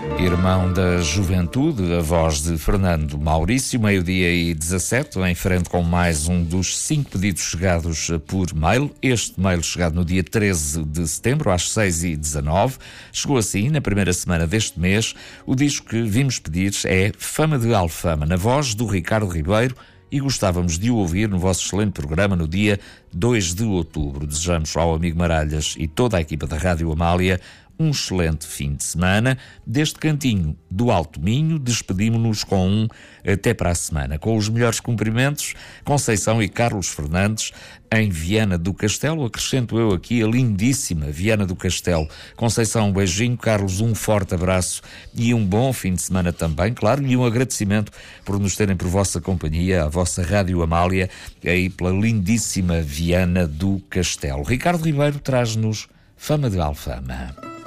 Irmão da Juventude, a voz de Fernando Maurício, 12h17, em frente com mais um dos 5 pedidos chegados por mail. Este mail chegado no dia 13 de setembro, às 6h19. Chegou assim, na primeira semana deste mês. O disco que vimos pedir é Fama de Alfama, na voz do Ricardo Ribeiro, e gostávamos de o ouvir no vosso excelente programa no dia 2 de outubro. Desejamos ao amigo Maralhas e toda a equipa da Rádio Amália um excelente fim de semana. Deste cantinho do Alto Minho, despedimos-nos com um até para a semana. Com os melhores cumprimentos, Conceição e Carlos Fernandes, em Viana do Castelo. Acrescento eu aqui a lindíssima Viana do Castelo. Conceição, um beijinho. Carlos, um forte abraço e um bom fim de semana também, claro, e um agradecimento por nos terem por vossa companhia, a vossa Rádio Amália, aí pela lindíssima Viana do Castelo. Ricardo Ribeiro traz-nos Fama de Alfama.